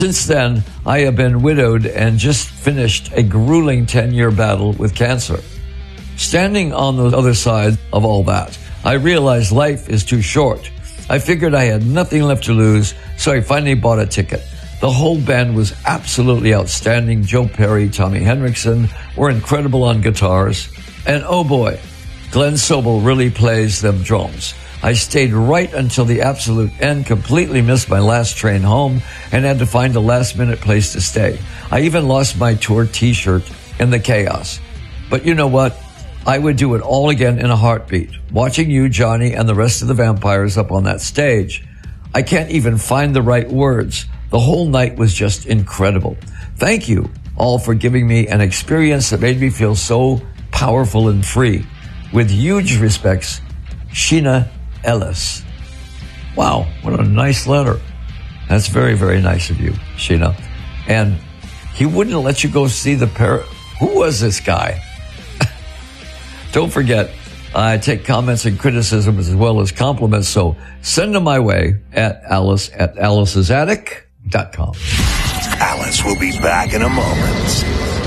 Since then, I have been widowed and just finished a grueling 10-year battle with cancer. Standing on the other side of all that, I realized life is too short. I figured I had nothing left to lose, so I finally bought a ticket. The whole band was absolutely outstanding. Joe Perry, Tommy Henriksen were incredible on guitars. And oh boy, Glenn Sobel really plays them drums. I stayed right until the absolute end, completely missed my last train home, and had to find a last-minute place to stay. I even lost my tour t-shirt in the chaos. But you know what? I would do it all again in a heartbeat. Watching you, Johnny, and the rest of the Vampires up on that stage. I can't even find the right words. The whole night was just incredible. Thank you all for giving me an experience that made me feel so powerful and free. With huge respects, Sheena Ellis. Wow, what a nice letter. That's very, very nice of you, Sheena. And he wouldn't let you go see the Who was this guy? Don't forget, I take comments and criticisms as well as compliments, so send them my way at alice@alice'sattic.com. Alice will be back in a moment.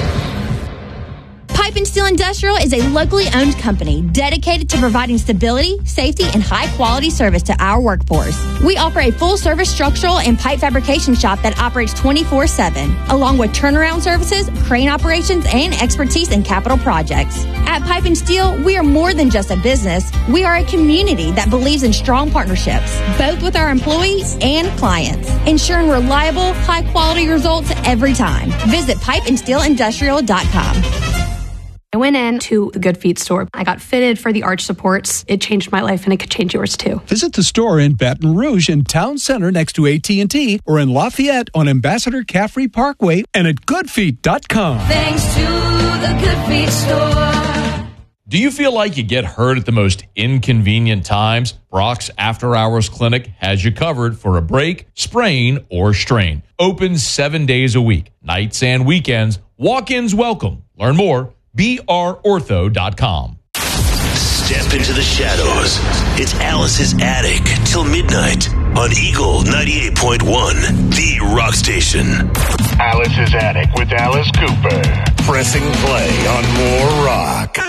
Pipe and Steel Industrial is a locally owned company dedicated to providing stability, safety, and high-quality service to our workforce. We offer a full-service structural and pipe fabrication shop that operates 24/7, along with turnaround services, crane operations, and expertise in capital projects. At Pipe and Steel, we are more than just a business. We are a community that believes in strong partnerships, both with our employees and clients, ensuring reliable, high-quality results every time. Visit pipeandsteelindustrial.com. I went into the Good Feet store. I got fitted for the arch supports. It changed my life, and it could change yours too. Visit the store in Baton Rouge in Town Center next to AT&T or in Lafayette on Ambassador Caffrey Parkway and at goodfeet.com. Thanks to the Good Feet store. Do you feel like you get hurt at the most inconvenient times? Brock's After Hours Clinic has you covered for a break, sprain, or strain. Open 7 days a week, nights and weekends. Walk-ins welcome. Learn more. brortho.com. Step into the shadows. It's Alice's Attic till midnight on Eagle 98.1, the rock station. Alice's Attic with Alice Cooper. Pressing play on more rock.